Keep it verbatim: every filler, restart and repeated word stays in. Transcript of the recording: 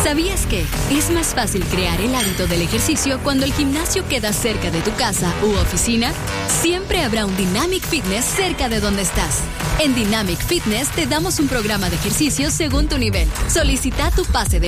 ¿Sabías que es más fácil crear el hábito del ejercicio cuando el gimnasio queda cerca de tu casa u oficina? Siempre habrá un Dynamic Fitness cerca de donde estás. En Dynamic Fitness te damos un programa de ejercicio según tu nivel. Solicita tu pase de